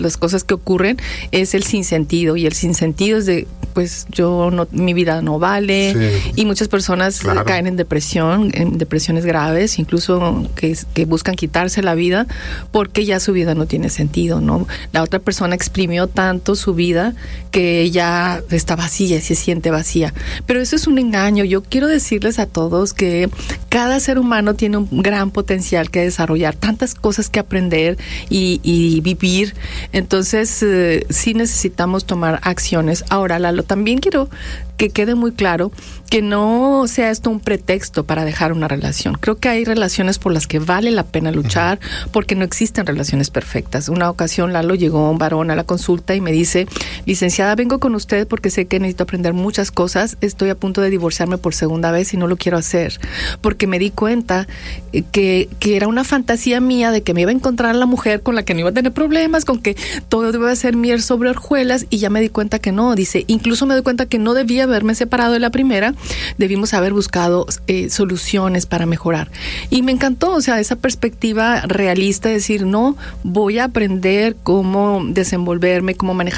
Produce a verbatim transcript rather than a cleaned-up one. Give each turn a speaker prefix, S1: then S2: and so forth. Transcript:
S1: las cosas que ocurren es el sinsentido, y el sinsentido es de, pues yo no, mi vida no vale, sí. Y muchas personas claro. caen en depresión, en depresiones graves, incluso que, que buscan quitarse la vida porque ya su vida no tiene sentido, ¿no? La otra persona exprimió tanto su vida que ya está vacía y se siente vacía. Pero eso es un engaño. Yo quiero decirles a todos que cada ser humano tiene un gran potencial que desarrollar, tantas cosas que aprender y, y vivir. Entonces, eh, sí necesitamos tomar acciones. Ahora, Lalo, también quiero que quede muy claro que no sea esto un pretexto para dejar una relación. Creo que hay relaciones por las que vale la pena luchar, porque no existen relaciones perfectas. Una ocasión, Lalo, llegó un varón a la consulta y me dice: licenciada, vengo con usted porque sé que necesito aprender muchas cosas. Estoy a punto de divorciarme por segunda vez y no lo quiero hacer, porque me di cuenta que, que era una fantasía mía de que me iba a encontrar a la mujer con la que no iba a tener problemas, con que todo iba a ser miel sobre hojuelas, y ya me di cuenta que no. Dice, incluso me doy cuenta que no debía haberme separado de la primera, debimos haber buscado eh, soluciones para mejorar. Y me encantó, o sea, esa perspectiva realista de decir, no, voy a aprender cómo desenvolverme, cómo manejar